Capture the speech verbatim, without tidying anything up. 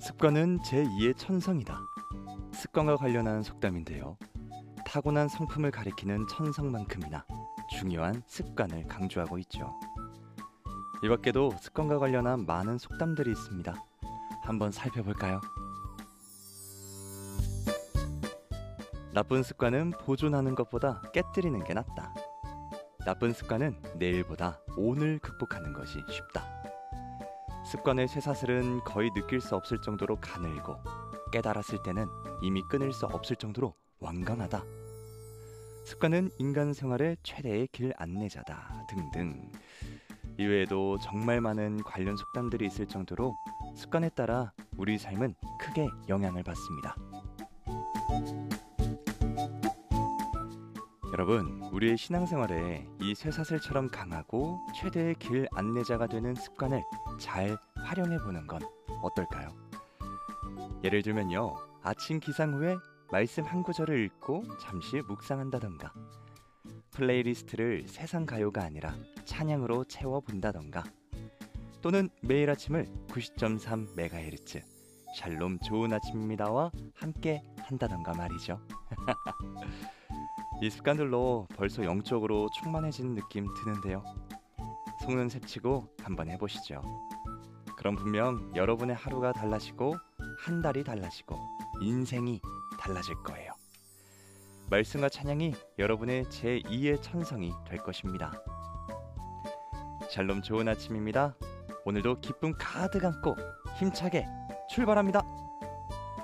습관은 제이의 천성이다. 습관과 관련한 속담인데요. 타고난 성품을 가리키는 천성만큼이나 중요한 습관을 강조하고 있죠. 이 밖에도 습관과 관련한 많은 속담들이 있습니다. 한번 살펴볼까요? 나쁜 습관은 보존하는 것보다 깨뜨리는 게 낫다. 나쁜 습관은 내일보다 오늘 극복하는 것이 쉽다. 습관의 쇠사슬은 거의 느낄 수 없을 정도로 가늘고 깨달았을 때는 이미 끊을 수 없을 정도로 완강하다. 습관은 인간 생활의 최대의 길 안내자다 등등. 이외에도 정말 많은 관련 속담들이 있을 정도로 습관에 따라 우리 삶은 크게 영향을 받습니다. 여러분, 우리의 신앙생활에 이 쇠사슬처럼 강하고 최대의 길 안내자가 되는 습관을 잘 활용해보는 건 어떨까요? 예를 들면요, 아침 기상 후에 말씀 한 구절을 읽고 잠시 묵상한다던가, 플레이리스트를 세상 가요가 아니라 찬양으로 채워본다던가, 또는 매일 아침을 구십 점 삼 메가헤르츠 샬롬 좋은 아침입니다와 함께 한다던가 말이죠. 이 습관들로 벌써 영적으로 충만해지는 느낌 드는데요. 속는 새치고 한번 해보시죠. 그럼 분명 여러분의 하루가 달라지고 한 달이 달라지고 인생이 달라질 거예요. 말씀과 찬양이 여러분의 제이의 천성이 될 것입니다. 샬롬 좋은 아침입니다. 오늘도 기쁨 가득 안고 힘차게 출발합니다.